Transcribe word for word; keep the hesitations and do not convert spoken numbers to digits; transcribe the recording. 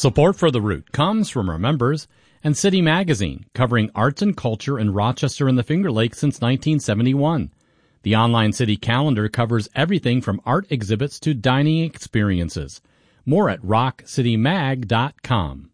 Support for The Root comes from our members and City Magazine, covering arts and culture in Rochester and the Finger Lakes since nineteen seventy-one. The online city calendar covers everything from art exhibits to dining experiences. More at rock city mag dot com.